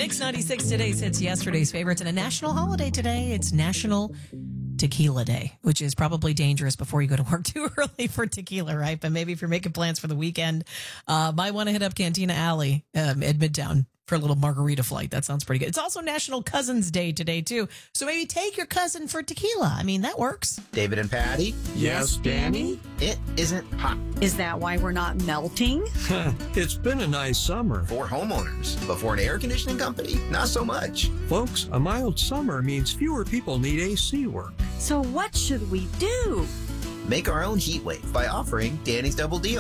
Mix 96, today's hits, yesterday's favorites, and a national holiday today. It's National Tequila Day, which is probably dangerous before you go to work too early for tequila, right? But maybe if you're making plans for the weekend, might want to hit up Cantina Alley at Midtown for a little margarita flight. That sounds pretty good. It's also National Cousins Day today, too. So maybe take your cousin for tequila. I mean, that works. David and Patty? Yes, Danny? It isn't hot. Is that why we're not melting? It's been a nice summer. For homeowners, but for an air conditioning company, not so much. Folks, a mild summer means fewer people need AC work. So what should we do? Make our own heat wave by offering Danny's Double Deal.